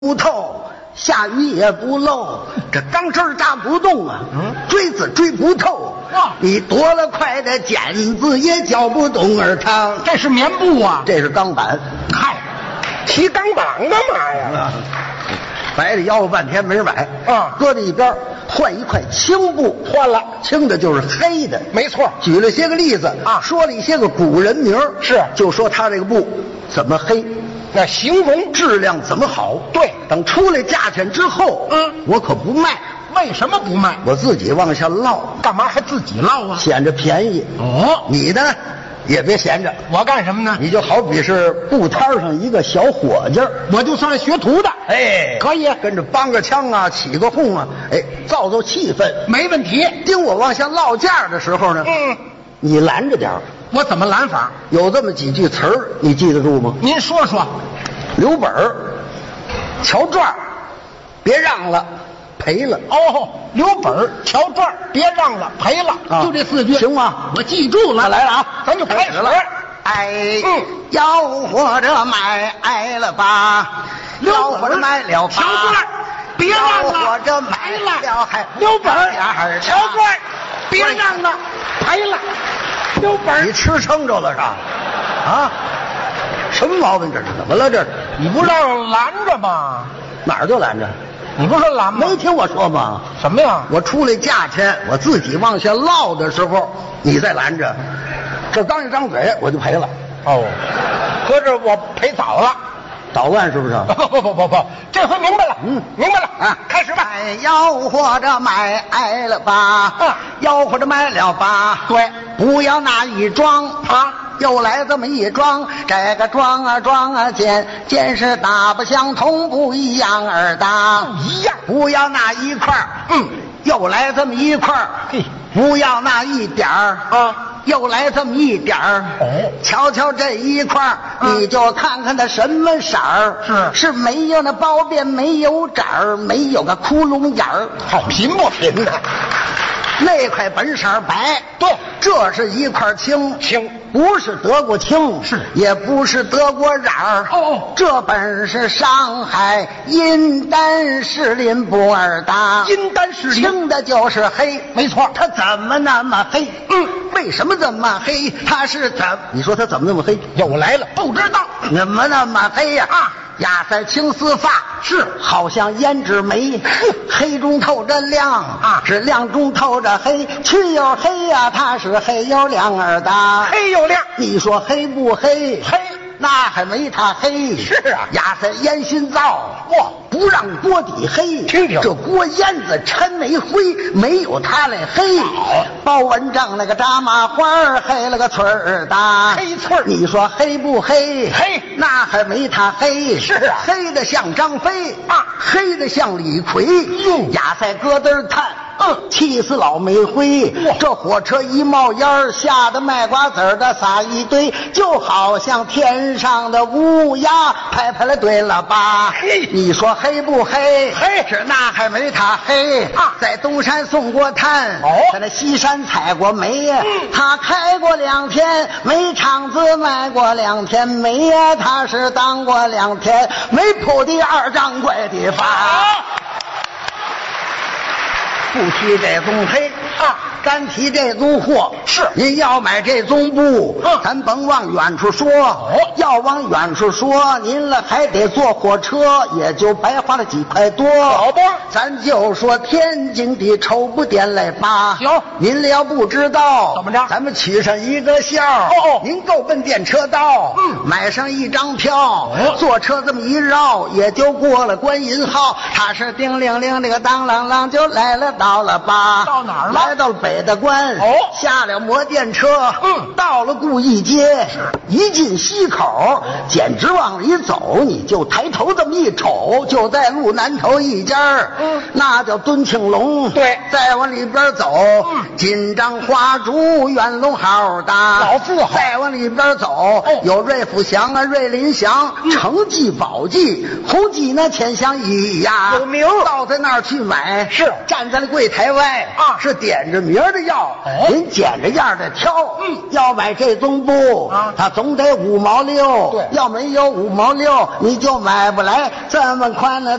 不透，下雨也不漏，这钢丝扎不动啊，锥子追不透，你夺了块的剪子也搅不动耳汤。 这是棉布啊， 这是钢板。 嗨，提钢板干嘛呀？ 白的吆喝半天没人买啊， 搁在一边，换一块青布， 换了， 青的就是黑的， 没错。 举了些个例子啊， 说了一些个古人名， 是就说他这个布怎么黑， 那形容质量怎么好。 对， 等出来价钱之后，我可不卖。 为什么不卖？ 我自己往下落。 干嘛还自己落啊？ 显着便宜。 哦， 你呢也别闲着。 我干什么呢？ 你就好比是布摊上一个小伙计， 我就算学徒的。 哎， 可以跟着帮个腔啊，起个哄啊，哎，造造气氛， 没问题。 盯我往下落价的时候呢，你拦着点儿。 我怎么拦法？ 有这么几句词儿，你记得住吗？ 您说说。 留本儿，瞧转儿，别让了，赔了。 哦，留本儿，瞧转儿，别让了，赔了，就这4句， 行吗？ 我记住了。 来了啊， 咱就开始了。 哎，要活着买挨了吧，要活着买了吧， 瞧转儿，别让了， 要活着买了还留本儿，瞧转儿，别让了，赔了，留本儿。 你吃撑着了是吧？啊？什么毛病？这是怎么了？这是你不让拦着吗？ 哪儿就拦着？ 你不说拦吗？ 没听我说吗？ 什么呀？ 我出来价钱，我自己往下落的时候，你再拦着，这刚一张嘴我就赔了。 哦，合着我赔早了， 捣乱是不是？ 不，这回明白了。明白了啊，开始吧。 哎，要活着买挨了吧，要活着买了吧。 对， 不要那一装啊。 又来这么一装，这个装啊见是大不相同，不一样而大， 不一样。 不要那一块儿，又来这么一块儿，不要那一点儿啊， 又来这么一点儿。瞧瞧这一块儿，你就看看它什么色儿，是没有那包边，没有褶儿，没有个窟窿眼儿， 好贫不贫的？ 那块本色白， 对， 这是一块青，不是德国青， 是也不是德国染儿。这本是上海阴丹士林布尔达， 阴丹士林青的就是黑， 没错。 它怎么那么黑？为什么这么黑？它是怎？你说它怎么那么黑？ 又来了，不知道怎么那么黑呀？压在青丝发，是好像胭脂眉，黑中透着亮啊，是亮中透着黑，去又黑呀，它是黑又亮而大， 黑又亮。 你说黑不黑？ 黑， 那还没它黑。 是啊， 压在烟熏灶，不让锅底黑， 听听这锅烟子抻没灰，没有它来黑。包文正那个炸麻花黑了个翠儿大， 黑翠儿。 你说黑不黑？ 黑， 那还没它黑。 是啊， 黑的像张飞啊，黑的像李逵，压在疙瘩炭。气死老煤灰！这火车一冒烟，吓得卖瓜子的撒一堆，就好像天上的乌鸦排排了队了吧？你说黑不黑？ 黑， 是那还没它黑啊！在东山送过炭，在那西山采过煤呀，他开过2天，煤厂子卖过2天煤呀，他是当过2天煤铺的2掌柜的法。不提这宗黑啊，单提这宗货。是您要买这宗布，咱甭往远处说，要往远处说，您了还得坐火车，也就白花了几块多。 好吧， 咱就说天津的绸布店来吧。 行， 您要不知道怎么着， 咱们取上一个笑。您够奔电车道，买上一张票，坐车这么一绕，也就过了观音号。他是叮铃铃，这个当啷啷就来了。到了吧？ 到哪儿了？ 来到了北大关。下了摩电车。到了顾义街。一进西口，简直往里走，你就抬头这么一瞅，就在路南头一家。那叫敦庆隆。 对， 再往里边走，金章花烛元龙号大， 老富豪。 再往里边走，有瑞福祥啊、瑞林祥、成记、宝记、红记那千祥一呀， 有名。 到在那儿去买， 是站在了柜台外啊，是点着名名的药，您捡着样的挑。要买这种布啊，它总得5毛6。 对， 要没有5毛6，你就买不来这么宽的